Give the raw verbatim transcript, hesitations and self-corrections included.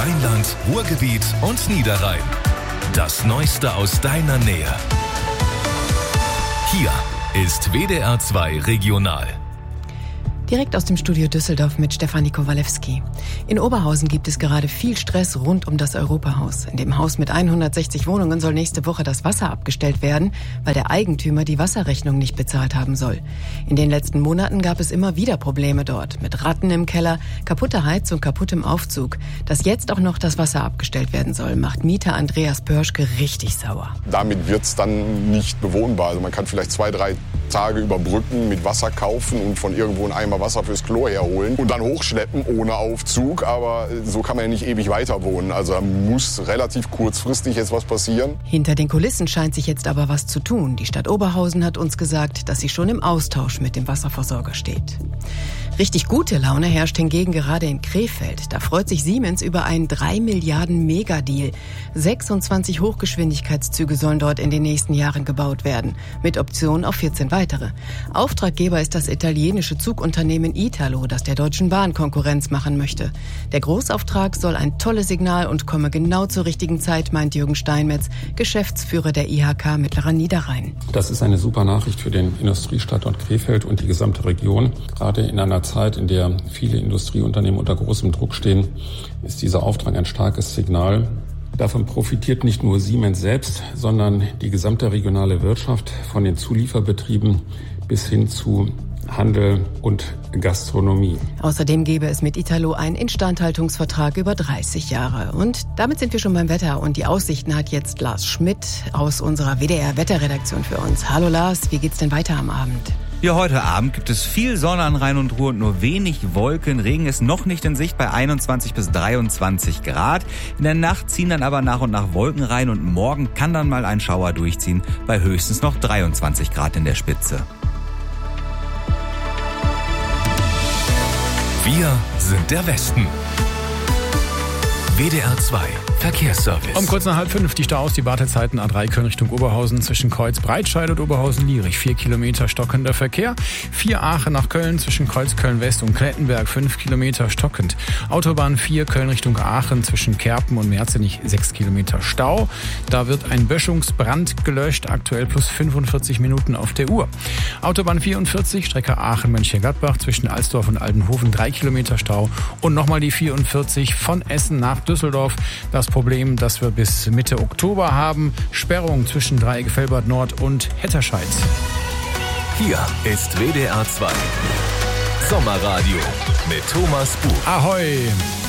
Rheinland, Ruhrgebiet und Niederrhein. Das Neueste aus deiner Nähe. Hier ist W D R zwei Regional. Direkt aus dem Studio Düsseldorf mit Stefanie Kowalewski. In Oberhausen gibt es gerade viel Stress rund um das Europahaus. In dem Haus mit hundertsechzig Wohnungen soll nächste Woche das Wasser abgestellt werden, weil der Eigentümer die Wasserrechnung nicht bezahlt haben soll. In den letzten Monaten gab es immer wieder Probleme dort. Mit Ratten im Keller, kaputter Heizung, kaputtem Aufzug. Dass jetzt auch noch das Wasser abgestellt werden soll, macht Mieter Andreas Pörschke richtig sauer. Damit wird es dann nicht bewohnbar. Also man kann vielleicht zwei, drei Tage überbrücken, mit Wasser kaufen und von irgendwo einen Eimer Wasser fürs Klo herholen und dann hochschleppen ohne Aufzug. Aber so kann man ja nicht ewig weiter wohnen. Also da muss relativ kurzfristig jetzt was passieren. Hinter den Kulissen scheint sich jetzt aber was zu tun. Die Stadt Oberhausen hat uns gesagt, dass sie schon im Austausch mit dem Wasserversorger steht. Richtig gute Laune herrscht hingegen gerade in Krefeld. Da freut sich Siemens über einen drei Milliarden Megadeal. sechsundzwanzig Hochgeschwindigkeitszüge sollen dort in den nächsten Jahren gebaut werden, mit Option auf vierzehn weitere. Auftraggeber ist das italienische Zugunternehmen Italo, das der Deutschen Bahn Konkurrenz machen möchte. Der Großauftrag soll ein tolles Signal und komme genau zur richtigen Zeit, meint Jürgen Steinmetz, Geschäftsführer der I H K Mittlerer Niederrhein. Das ist eine super Nachricht für den Industriestandort Krefeld und die gesamte Region. Gerade in einer Zeit, in der viele Industrieunternehmen unter großem Druck stehen, ist dieser Auftrag ein starkes Signal. Davon profitiert nicht nur Siemens selbst, sondern die gesamte regionale Wirtschaft, von den Zulieferbetrieben bis hin zu Handel und Gastronomie. Außerdem gäbe es mit Italo einen Instandhaltungsvertrag über dreißig Jahre. Und damit sind wir schon beim Wetter. Und die Aussichten hat jetzt Lars Schmidt aus unserer W D R-Wetterredaktion für uns. Hallo Lars, wie geht's denn weiter am Abend? Ja, heute Abend gibt es viel Sonne an Rhein und Ruhr und nur wenig Wolken. Regen ist noch nicht in Sicht bei einundzwanzig bis dreiundzwanzig Grad. In der Nacht ziehen dann aber nach und nach Wolken rein und morgen kann dann mal ein Schauer durchziehen bei höchstens noch dreiundzwanzig Grad in der Spitze. Wir sind der Westen. W D R zwei Verkehrsservice. Um kurz nach halb fünf die Staus, die Wartezeiten A drei Köln Richtung Oberhausen zwischen Kreuz Breitscheid und Oberhausen-Lierich. Vier Kilometer stockender Verkehr. Vier Aachen nach Köln zwischen Kreuz Köln-West und Klettenberg. Fünf Kilometer stockend. Autobahn vier Köln Richtung Aachen zwischen Kerpen und Merzenich. Sechs Kilometer Stau. Da wird ein Böschungsbrand gelöscht. Aktuell plus fünfundvierzig Minuten auf der Uhr. Autobahn vierundvierzig, Strecke Aachen-Mönchengladbach zwischen Alsdorf und Aldenhoven. Drei Kilometer Stau. Und nochmal die vierundvierzig von Essen nach Düsseldorf. Das Problem, das wir bis Mitte Oktober haben. Sperrung zwischen Dreieck-Velbert Nord und Hetterscheid. Hier ist W D R zwei Sommerradio mit Thomas Buch. Ahoi!